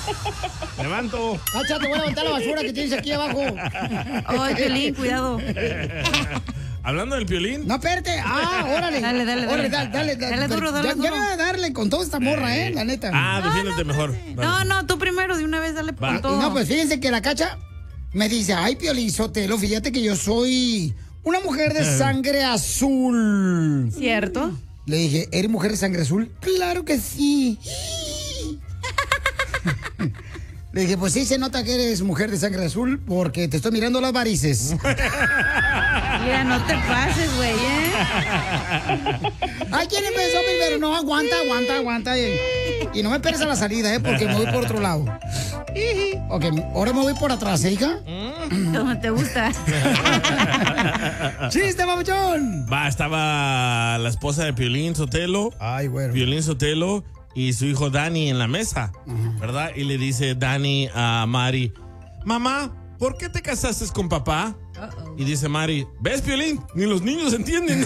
Levanto. Cacha, te voy a levantar la basura que tienes aquí abajo. Ay, Piolín, cuidado. Hablando del Piolín. No, espérate. Órale. Dale. Órale, dale. Dale duro. Ya me voy a darle con toda esta morra, la neta. Defiéndete mejor. Dale. No, tú primero, de una vez, dale con todo. No, pues fíjense que la Cacha me dice, ay, Piolín Sotelo, fíjate que yo soy una mujer de sangre azul. ¿Cierto? Le dije, ¿eres mujer de sangre azul? Claro que sí. Le dije, pues sí se nota que eres mujer de sangre azul porque te estoy mirando las varices. Mira, no te pases, güey, Ay, ¿quién empezó primero? No, aguanta. Y no me esperes a la salida, porque me voy por otro lado. Ok, ahora me voy por atrás, hija. Como te gusta. ¡Chiste, papuchón! Estaba la esposa de Piolín Sotelo. Ay, güey. Piolín Sotelo y su hijo Dani en la mesa, ¿verdad? Y le dice Dani a Mari, mamá, ¿por qué te casaste con papá? Y dice Mari, ¿ves, Piolín? Ni los niños entienden.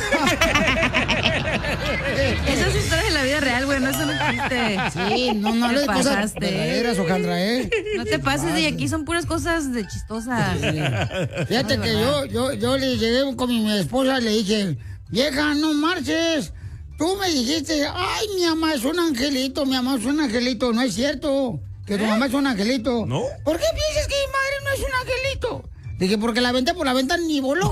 Esa es historia de la vida real, güey, no es un chiste. Sí, no le cosas verdaderas, Ojandra, No te pases, y aquí son puras cosas de chistosas. Sí. Fíjate que yo le llegué con mi esposa y le dije, vieja, no marches. Tú me dijiste, ay, mi mamá es un angelito, No es cierto que tu mamá es un angelito. ¿No? ¿Por qué piensas que mi madre no es un angelito? Dije, porque la aventé por la ventana ni voló.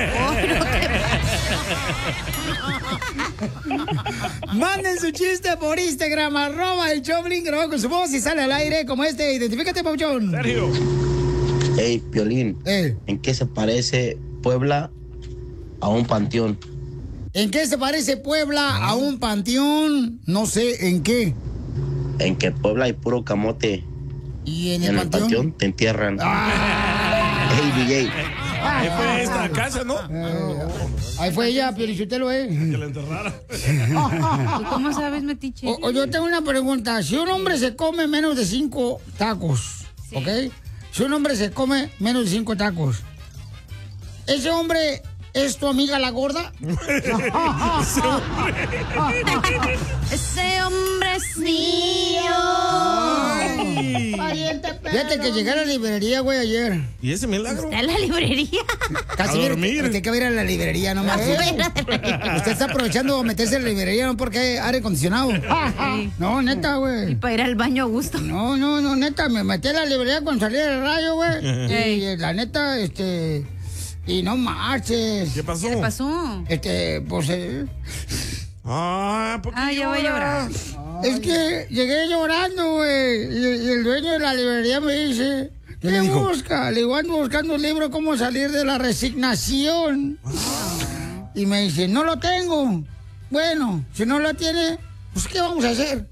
Manden su chiste por Instagram, @el-Choplin, grabado con su voz y sale al aire como este. Identifícate, Pauchón. Sergio. Hey, Piolín, ¿en qué se parece Puebla a un panteón? ¿En qué se parece Puebla a un panteón? No sé, ¿en qué? En que Puebla hay puro camote. ¿Y en el panteón? Te entierran. Hey, DJ. Ahí fue esta casa, ¿no? Ahí fue ella, Piolichotelo, Que la enterrara. ¿Tú cómo sabes, metiche? Yo tengo una pregunta. Si un hombre se come menos de 5 tacos, ¿ok? Si un hombre se come menos de 5 tacos, ¿ese hombre es tu amiga la gorda? Ese hombre es mío. Fíjate que llegué a la librería, güey, ayer. ¿Y ese milagro? ¿Está en la librería? Casi a dormir. Usted que va a ir a la librería, no más. Usted está aprovechando de meterse en la librería, no porque hay aire acondicionado. Sí. No, neta, güey. Y para ir al baño a gusto. No, neta, me metí en la librería cuando salí del rayo, güey. Y la neta, y no marches. ¿Qué pasó? ¿Qué pasó? Pues... ¿por qué ya voy a llorar. Es que llegué llorando, güey. Y el dueño de la librería me dice, ¿qué busca? Le digo, ando buscando un libro, cómo salir de la resignación. Y me dice, no lo tengo. Bueno, si no lo tiene, pues ¿qué vamos a hacer?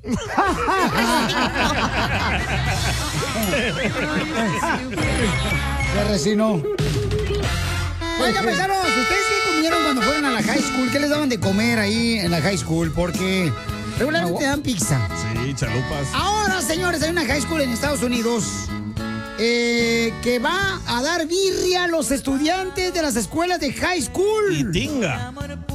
Se resignó. Oiga, paisanos, ¿ustedes qué comieron cuando fueron a la high school? ¿Qué les daban de comer ahí en la high school? Porque regularmente te dan pizza. Sí, chalupas. Ahora, señores, hay una high school en Estados Unidos que va a dar birria a los estudiantes de las escuelas de high school. Y tinga.